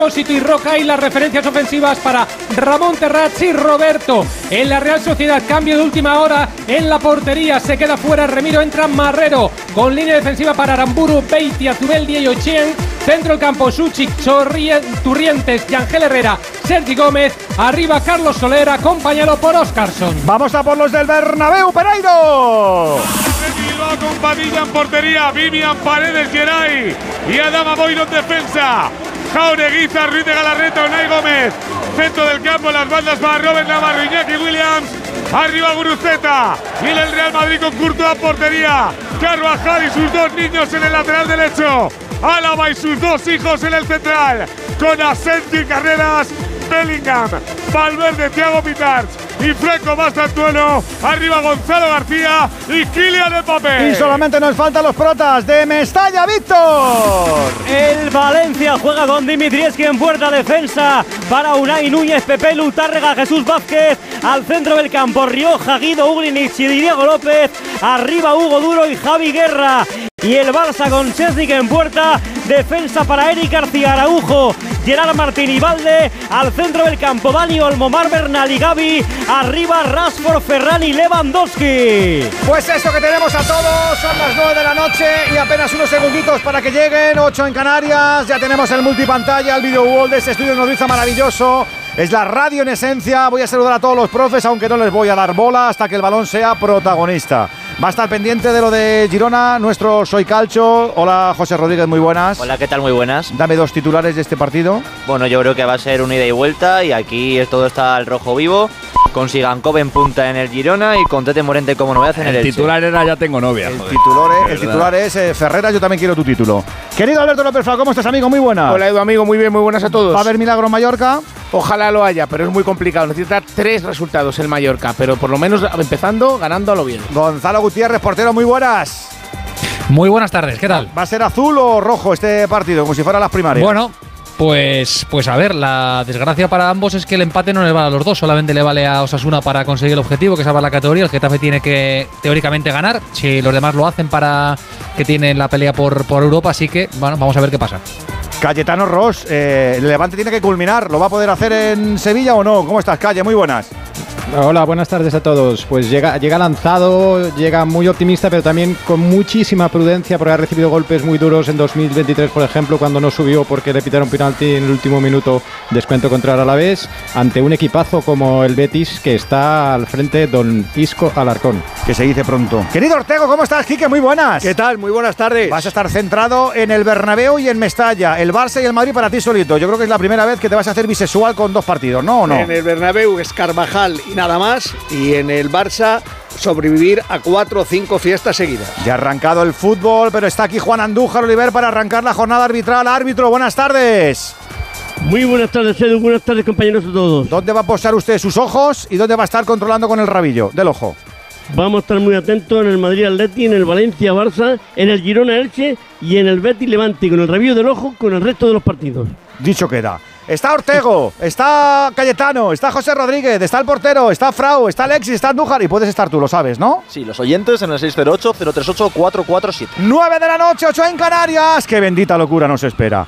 y Roca, y las referencias ofensivas para Ramón Terrats y Roberto. En la Real Sociedad, cambio de última hora en la portería, se queda fuera Remiro, entra Marrero, con línea defensiva para Aramburu, Beitia, Zubeldia y Ochien. Centro del campo, Suchik, Turrientes y Ángel Herrera, Sergi Gómez. Arriba Carlos Soler, acompañado por Óscarson. Vamos a por los del Bernabéu, Pereiro. Con Padilla en portería, Vivian Paredes, Geray y Adama Boiro en defensa. Jaureguiza, Ruiz de Galarreta, Unai Gómez. Centro del campo, las bandas para Robert Navarro, Iñaki Williams. Arriba Guruceta. Y en el Real Madrid con Courtois portería. Carvajal y sus dos niños en el lateral derecho. Álava y sus dos hijos en el central. Con Asensio y Carreras. Bellingham, Valverde, Thiago Pitars y Franco Mastantuono. Arriba Gonzalo García y Kylian Mbappé. Y solamente nos faltan los protas de Mestalla, Víctor. El Valencia juega con Dimitrievski en puerta, defensa para Unai Núñez, Pepe Lutárrega, Jesús Vázquez. Al centro del campo, Rioja, Guido Uglinic y Diego López. Arriba Hugo Duro y Javi Guerra. Y el Barça con Chesnik en puerta, defensa para Eric García, Araujo, Gerard Martín y Valde. Al centro del campo, Dani Olmo, Mar Bernal y Gavi. Arriba Rashford, Ferran y Lewandowski. Pues eso que tenemos a todos, son las 9 de la noche y apenas unos segunditos para que lleguen, 8 en Canarias. Ya tenemos el multipantalla, el video wall de este estudio nodriza maravilloso. Es la radio en esencia. Voy a saludar a todos los profes, aunque no les voy a dar bola hasta que el balón sea protagonista. Va a estar pendiente de lo de Girona nuestro Soy Calcio. Hola, José Rodríguez, muy buenas. Hola, ¿qué tal? Muy buenas. Dame dos titulares de este partido. Bueno, yo creo que va a ser un ida y vuelta y aquí todo está al rojo vivo. Con Sigankov en punta en el Girona y con Tete Morente como novedad en el Elche. El titular era Ya tengo novia. El titular es Ferreras, yo también quiero tu título. Querido Alberto López Flau, ¿cómo estás, amigo? Muy buenas. Hola, Edu, amigo, muy bien, muy buenas a todos. ¿Va a haber milagro en Mallorca? Ojalá lo haya, pero es muy complicado. Necesita 3 resultados el Mallorca, pero por lo menos empezando, ganando a lo bien. Gonzalo Gutiérrez, portero, muy buenas. Muy buenas tardes, ¿qué tal? ¿Va a ser azul o rojo este partido, como si fuera las primarias? Bueno, pues a ver, la desgracia para ambos es que el empate no le vale a los dos, solamente le vale a Osasuna para conseguir el objetivo, que es salvar la categoría. El Getafe tiene que teóricamente ganar, si los demás lo hacen para que tienen la pelea por Europa, así que bueno, vamos a ver qué pasa. Cayetano Ross, el Levante tiene que culminar, ¿lo va a poder hacer en Sevilla o no? ¿Cómo estás, Calle? Muy buenas. Hola, buenas tardes a todos. Pues llega lanzado, llega muy optimista, pero también con muchísima prudencia, porque ha recibido golpes muy duros en 2023, por ejemplo, cuando no subió porque le pitaron penalti en el último minuto, descuento contra el Alavés, ante un equipazo como el Betis, que está al frente don Isco Alarcón. Que se dice pronto. Querido Ortego, ¿cómo estás, Quique? Muy buenas. ¿Qué tal? Muy buenas tardes. Vas a estar centrado en el Bernabéu y en Mestalla, el Barça y el Madrid para ti solito. Yo creo que es la primera vez que te vas a hacer bisexual con dos partidos, ¿no? ¿O no? En el Bernabéu es Carvajal y nada más, y en el Barça sobrevivir a 4 o 5 fiestas seguidas. Ya ha arrancado el fútbol, pero está aquí Juan Andújar Oliver para arrancar la jornada arbitral. Árbitro, buenas tardes. Muy buenas tardes, Edu. Buenas tardes, compañeros de todos. ¿Dónde va a posar usted sus ojos y dónde va a estar controlando con el rabillo del ojo? Vamos a estar muy atentos en el Madrid Atleti, en el Valencia Barça, en el Girona Elche y en el Betis Levante, con el rabillo del ojo con el resto de los partidos. Dicho queda. Está Ortego, está Cayetano, está José Rodríguez, está el portero, está Frau, está Alexis, está Andújar y puedes estar tú, lo sabes, ¿no? Sí, los oyentes en el 608-038-447. 9 de la noche, 8 en Canarias. ¡Qué bendita locura nos espera!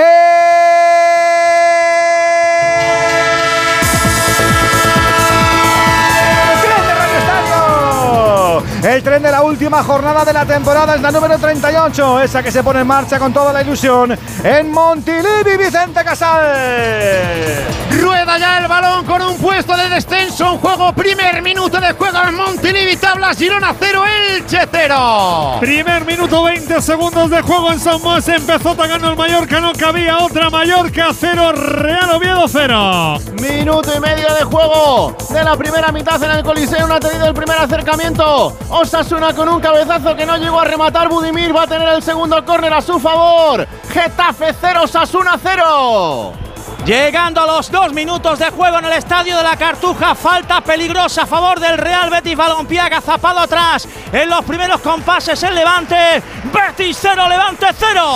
El tren de la última jornada de la temporada es la número 38, esa que se pone en marcha con toda la ilusión en Montilivi, Vicente Casal. Rueda ya el balón con un puesto de descenso en juego. Primer minuto de juego en Montilivi, tabla Girona 0, Elche 0. Primer minuto, 20 segundos de juego en San Mas. Empezó atacando el Mallorca, no cabía otra. Mallorca 0, Real Oviedo 0. Minuto y medio de juego de la primera mitad en el Coliseo. No ha tenido el primer acercamiento Osasuna con un cabezazo que no llegó a rematar. Budimir va a tener el segundo córner a su favor. Getafe 0, Osasuna 0. Llegando a los 2 minutos de juego en el Estadio de la Cartuja, falta peligrosa a favor del Real Betis Balompié, agazapado atrás en los primeros compases el Levante. Betis 0, Levante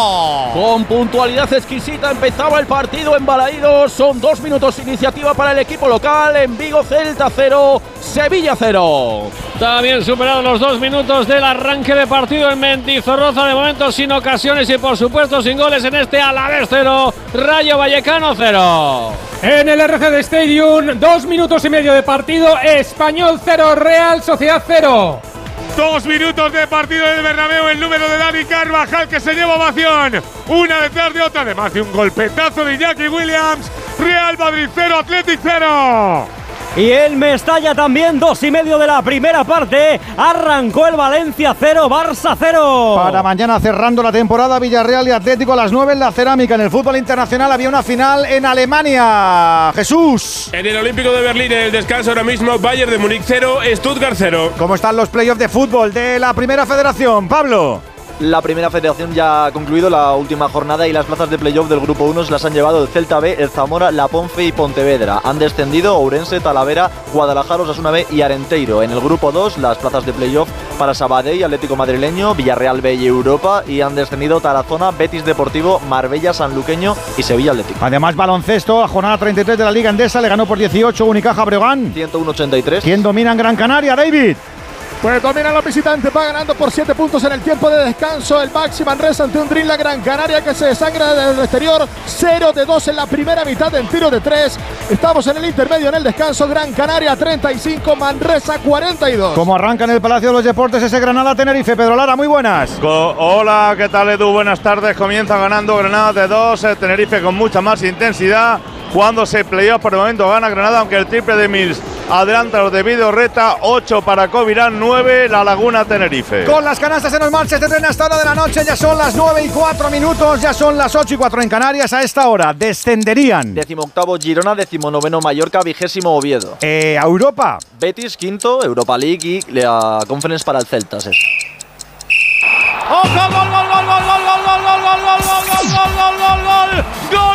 0. Con puntualidad exquisita empezaba el partido en Balaídos. Son 2 minutos de iniciativa para el equipo local. En Vigo, Celta 0, Sevilla 0. También superados los 2 minutos del arranque de partido en Mendizorroza, de momento sin ocasiones y por supuesto sin goles en este Alavés 0, Rayo Vallecano 0. En el RCD Stadium, 2 minutos y medio de partido, Español 0, Real Sociedad 0. 2 minutos de partido del Bernabéu, el número de Dani Carvajal que se lleva ovación, una detrás de otra, además de un golpetazo de Iñaki Williams. Real Madrid 0, Athletic 0. Y en Mestalla también, 2 y medio de la primera parte. Arrancó el Valencia 0, Barça 0. Para mañana, cerrando la temporada, Villarreal y Atlético a las 9 en la Cerámica. En el fútbol internacional había una final en Alemania. Jesús. En el Olímpico de Berlín, en el descanso ahora mismo, Bayern de Múnich 0, Stuttgart 0. ¿Cómo están los playoffs de fútbol de la Primera Federación, Pablo? La Primera Federación ya ha concluido la última jornada y las plazas de playoff del Grupo 1 se las han llevado el Celta B, el Zamora, la Ponfe y Pontevedra. Han descendido Ourense, Talavera, Guadalajara, Osasuna B y Arenteiro. En el Grupo 2, las plazas de playoff para Sabadell, Atlético Madrileño, Villarreal B y Europa. Y han descendido Tarazona, Betis Deportivo, Marbella, Sanluqueño y Sevilla Atlético. Además, baloncesto, a jornada 33 de la Liga Endesa, le ganó por 18 Unicaja Breogán. 101-83. ¿Quién domina en Gran Canaria, David? Pues dominan los visitantes, va ganando por 7 puntos en el tiempo de descanso. El Baxi Manresa ante un Dream la Gran Canaria que se desangra desde el exterior. 0 de 2 en la primera mitad en tiro de 3. Estamos en el intermedio en el descanso. Gran Canaria 35, Manresa 42. ¿Cómo arranca en el Palacio de los Deportes ese Granada-Tenerife? Pedro Lara, muy buenas. Hola, ¿qué tal, Edu? Buenas tardes. Comienza ganando Granada de 2. Tenerife con mucha más intensidad. Jugándose playoff, por el momento gana Granada, aunque el triple de Mills adelanta los de Vidorreta. 8 para Covirán, 9 La Laguna Tenerife. Con las canastas en los marches de tren hasta hora de la noche, ya son las 9:04, ya son las 8:04 en Canarias. A esta hora descenderían 18º Girona, 19º Mallorca, 20º Oviedo. A Europa. Betis, 5º, Europa League y la Conference para el Celta. ¡Oh, gol, gol, gol, gol, gol, gol, gol, gol, gol, gol, gol, gol, gol, gol, gol, gol!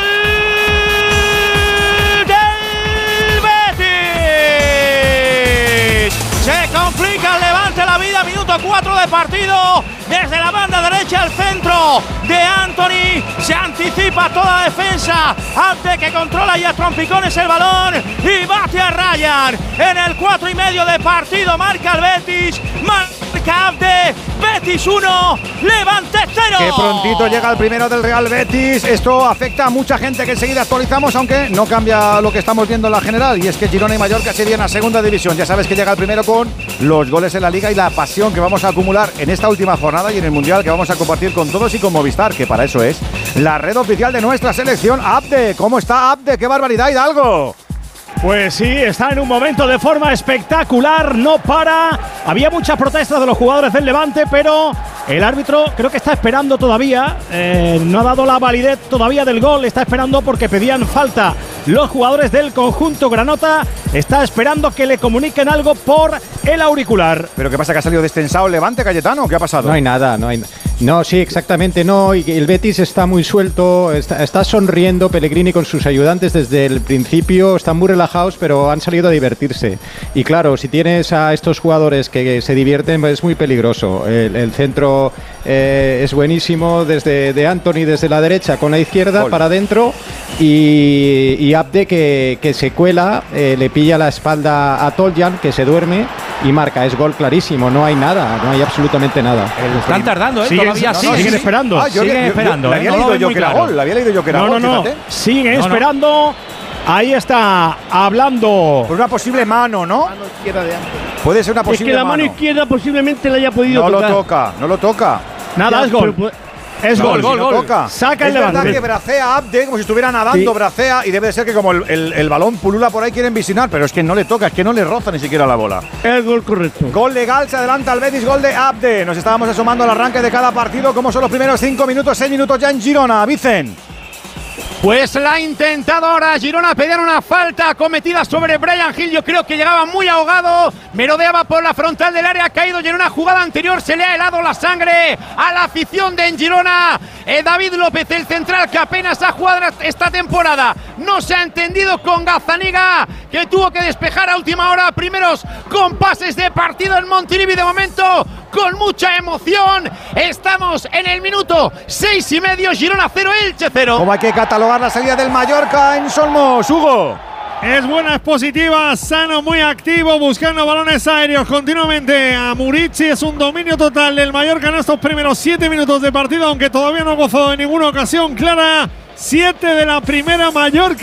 Se complica el Levante la vida, minuto 4 de partido. Desde la banda derecha al centro de Anthony. Se anticipa toda la defensa. Ante que controla ya trompicones el balón. Y bate a Ryan. En el 4 y medio de partido marca el Betis. Marca Abde. Betis 1, Levante 0. Que prontito llega el primero del Real Betis. Esto afecta a mucha gente que enseguida actualizamos, aunque no cambia lo que estamos viendo en la general. Y es que Girona y Mallorca se irían a segunda división. Ya sabes que llega el primero con los goles en la Liga y la pasión que vamos a acumular en esta última jornada y en el Mundial que vamos a compartir con todos y con Movistar, que para eso es la red oficial de nuestra selección. Abde, ¿cómo está Abde? ¡Qué barbaridad, Hidalgo! Pues sí, está en un momento de forma espectacular, no para. Había muchas protestas de los jugadores del Levante, pero el árbitro creo que está esperando todavía. No ha dado la validez todavía del gol, está esperando porque pedían falta. Los jugadores del conjunto granota está esperando que le comuniquen algo por el auricular. ¿Pero qué pasa, que ha salido destensado el Levante, Cayetano? ¿Qué ha pasado? No hay nada, no hay nada. No, sí, exactamente no. Y el Betis está muy suelto, está sonriendo Pellegrini con sus ayudantes desde el principio. Están muy relajados, pero han salido a divertirse. Y claro, si tienes a estos jugadores que se divierten, pues es muy peligroso. El centro es buenísimo desde de Anthony, desde la derecha con la izquierda Gol. Para adentro. Y Abde que se cuela, le pilla la espalda a Toljan, que se duerme y marca. Es gol clarísimo, no hay nada, no hay absolutamente nada. Están tardando, todavía siguen esperando. Siguen esperando. La había leído yo que era gol, la había leído yo que era gol. No, siguen esperando. Ahí está hablando. Por una posible mano, ¿no? Mano izquierda de Anthony. Puede ser una posible mano. Es que la mano izquierda posiblemente la haya podido tocar. No lo toca. Nada, es gol. Es gol. Toca. Saca el Levante. Es verdad que bracea Abde, como si estuviera nadando, bracea, y debe de ser que como el balón pulula por ahí quieren visitar, pero es que no le toca, es que no le roza ni siquiera la bola. El gol correcto. Gol legal, se adelanta el Betis, gol de Abde. Nos estábamos asomando al arranque de cada partido, como son los primeros 5 minutos, 6 minutos ya en Girona. Vicen. Pues la ha intentado ahora Girona, pedían una falta cometida sobre Brian Hill, yo creo que llegaba muy ahogado, merodeaba por la frontal del área, ha caído y en una jugada anterior se le ha helado la sangre a la afición de Girona. David López, el central que apenas ha jugado esta temporada, no se ha entendido con Gazzaniga, que tuvo que despejar a última hora, primeros compases de partido en Montilivi de momento, con mucha emoción. Estamos en el minuto 6,5, Girona 0, Elche 0. ¿Cómo hay que catalogar la salida del Mallorca en Solmos, Hugo? Es buena, es positiva, sano, muy activo, buscando balones aéreos continuamente a Murici. Es un dominio total del Mallorca en estos primeros 7 minutos de partido, aunque todavía no ha gozado de ninguna ocasión clara. 7 de la primera, Mallorca